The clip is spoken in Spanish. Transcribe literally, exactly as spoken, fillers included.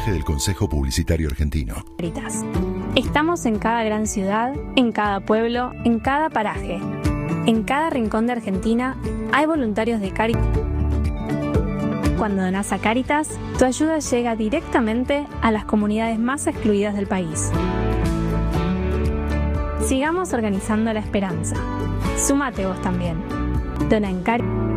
Del Consejo Publicitario Argentino. Caritas. Estamos en cada gran ciudad, en cada pueblo, en cada paraje. En cada rincón de Argentina hay voluntarios de Caritas. Cuando donás a Caritas, tu ayuda llega directamente a las comunidades más excluidas del país. Sigamos organizando la esperanza. Súmate vos también. Dona en Caritas.